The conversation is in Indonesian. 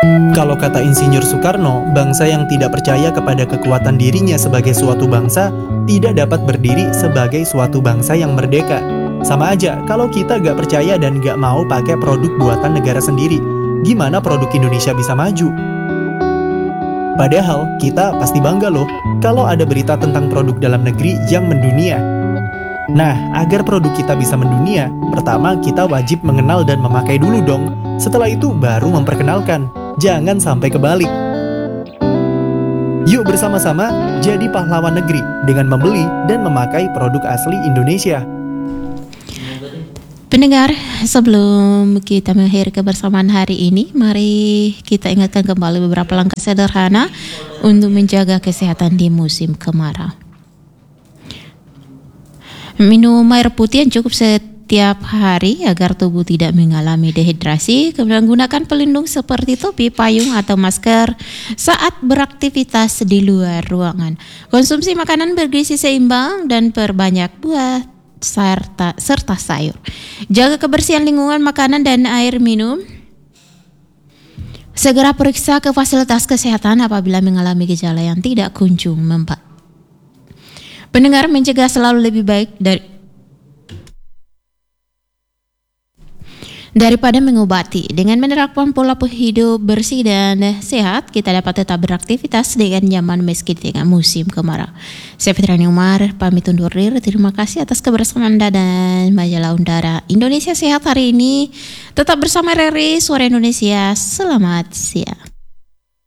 Kalau kata Insinyur Soekarno, bangsa yang tidak percaya kepada kekuatan dirinya sebagai suatu bangsa tidak dapat berdiri sebagai suatu bangsa yang merdeka. Sama aja, kalau kita gak percaya dan gak mau pakai produk buatan negara sendiri, gimana produk Indonesia bisa maju? Padahal, kita pasti bangga loh kalau ada berita tentang produk dalam negeri yang mendunia. Nah, agar produk kita bisa mendunia, pertama kita wajib mengenal dan memakai dulu dong. Setelah itu baru memperkenalkan. Jangan sampai kebalik. Yuk bersama-sama jadi pahlawan negeri dengan membeli dan memakai produk asli Indonesia. Pendengar, sebelum kita mengakhiri kebersamaan hari ini, mari kita ingatkan kembali beberapa langkah sederhana untuk menjaga kesehatan di musim kemarau. Minum air putih yang cukup setiap hari agar tubuh tidak mengalami dehidrasi. Kemudian gunakan pelindung seperti topi, payung, atau masker saat beraktivitas di luar ruangan. Konsumsi makanan bergizi seimbang dan perbanyak buah serta sayur. Jaga kebersihan lingkungan makanan dan air minum. Segera periksa ke fasilitas kesehatan apabila mengalami gejala yang tidak kunjung membaik. Pendengar, mencegah selalu lebih baik daripada mengobati. Dengan menerapkan pola hidup bersih dan sehat, kita dapat tetap beraktivitas dengan nyaman meski di tengah musim kemarau. Saya Fitriani Umar, pamit undur diri. Terima kasih atas kebersamaan Anda dan majalah Undara Indonesia Sehat hari ini. Tetap bersama RRI Suara Indonesia. Selamat siang.